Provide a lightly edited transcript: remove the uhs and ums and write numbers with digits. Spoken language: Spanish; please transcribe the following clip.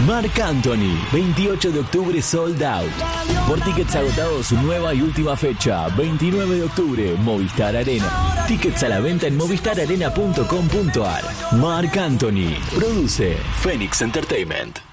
Marc Anthony, 28 de octubre sold out. Por tickets agotados, su nueva y última fecha, 29 de octubre, Movistar Arena. Tickets a la venta en movistararena.com.ar. Marc Anthony, produce Phoenix Entertainment.